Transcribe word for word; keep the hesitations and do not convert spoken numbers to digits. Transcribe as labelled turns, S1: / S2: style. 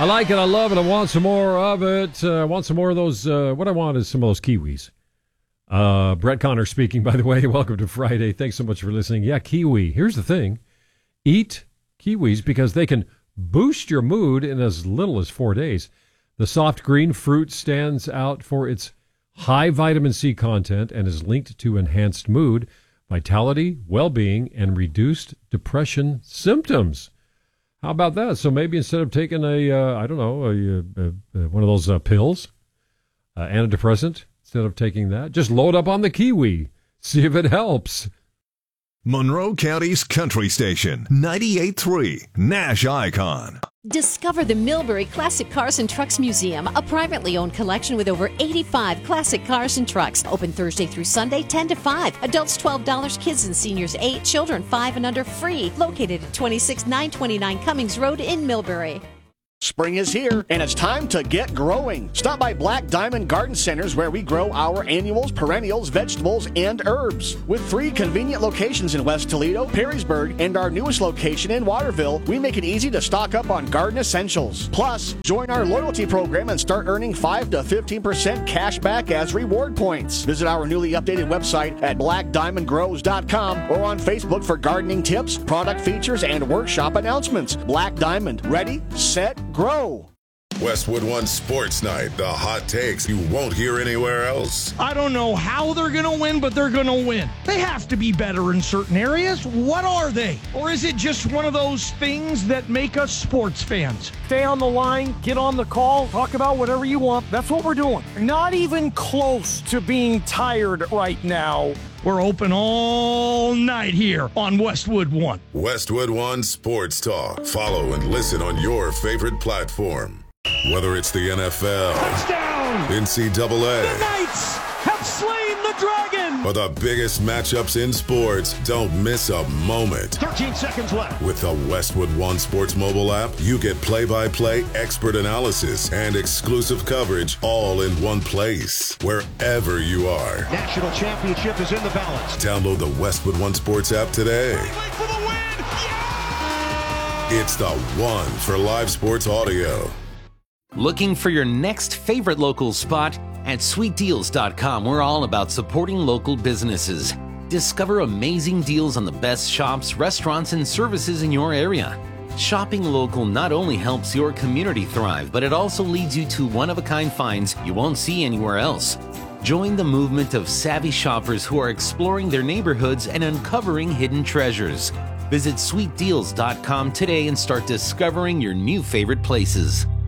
S1: I like it. I love it. I want some more of it. Uh, I want some more of those. Uh, what I want is some of those kiwis. Uh, Brett Connor speaking, by the way. Welcome to Friday. Thanks so much for listening. Yeah, kiwi. Here's the thing. Eat kiwis because they can boost your mood in as little as four days. The soft green fruit stands out for its high vitamin C content and is linked to enhanced mood, vitality, well-being, and reduced depression symptoms. How about that? So maybe instead of taking a, uh, I don't know, a, a, a, one of those uh, pills, uh, antidepressant, instead of taking that, just load up on the kiwi. See if it helps.
S2: Monroe County's country station, ninety-eight point three, Nash Icon.
S3: Discover the Millbury Classic Cars and Trucks Museum, a privately owned collection with over eighty-five classic cars and trucks. Open Thursday through Sunday, ten to five. Adults twelve dollars, kids and seniors eight, children five and under free. Located at twenty-six nine twenty-nine Cummings Road in Millbury.
S4: Spring is here, and it's time to get growing. Stop by Black Diamond Garden Centers, where we grow our annuals, perennials, vegetables, and herbs. With three convenient locations in West Toledo, Perrysburg, and our newest location in Waterville, we make it easy to stock up on garden essentials. Plus, join our loyalty program and start earning five to fifteen percent cash back as reward points. Visit our newly updated website at black diamond grows dot com or on Facebook for gardening tips, product features, and workshop announcements. Black Diamond, ready, set, grow.
S5: Westwood One Sports Night, the hot takes you won't hear anywhere else.
S6: I don't know how they're going to win, but they're going to win. They have to be better in certain areas. What are they? Or is it just one of those things that make us sports fans? Stay on the line, get on the call, talk about whatever you want. That's what we're doing. Not even close to being tired right now. We're open all night here on Westwood One.
S5: Westwood One Sports Talk. Follow and listen on your favorite platform. Whether it's the N F L,
S6: Touchdown!
S5: N C double A,
S6: The Knights have slain the dragon!
S5: or the biggest matchups in sports, don't miss a moment.
S6: thirteen seconds left.
S5: With the Westwood One Sports mobile app, you get play-by-play expert analysis and exclusive coverage all in one place, wherever you are.
S6: National championship is in the balance.
S5: Download the Westwood One Sports app today.
S6: For the win! Yeah!
S5: It's the one for live sports audio.
S7: Looking for your next favorite local spot? At sweet deals dot com, we're all about supporting local businesses. Discover amazing deals on the best shops, restaurants, and services in your area. Shopping local not only helps your community thrive, but it also leads you to one-of-a-kind finds you won't see anywhere else. Join the movement of savvy shoppers who are exploring their neighborhoods and uncovering hidden treasures. Visit sweet deals dot com today and start discovering your new favorite places.